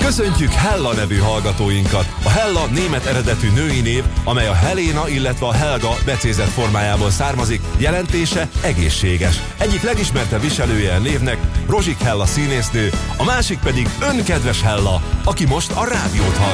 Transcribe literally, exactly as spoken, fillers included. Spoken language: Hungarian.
Köszöntjük Hella nevű hallgatóinkat. A Hella német eredetű női név, amely a Helena, illetve a Helga becézett formájából származik, jelentése egészséges. Egyik legismertebb viselője a névnek Rozsik Hella színésznő, a másik pedig önkedves Hella, aki most a rádiót hallgatja.